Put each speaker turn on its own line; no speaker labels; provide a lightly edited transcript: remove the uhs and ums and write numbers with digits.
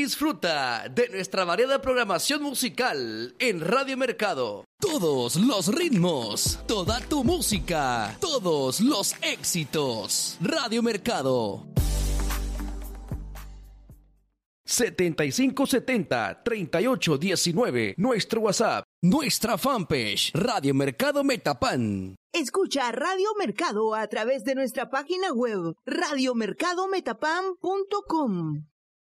Disfruta de nuestra variada programación musical en Radio Mercado. Todos los ritmos, toda tu música, todos los éxitos. Radio Mercado. 7570-3819, nuestro WhatsApp, nuestra fanpage, Radio Mercado Metapán.
Escucha Radio Mercado a través de nuestra página web, radiomercadometapán.com.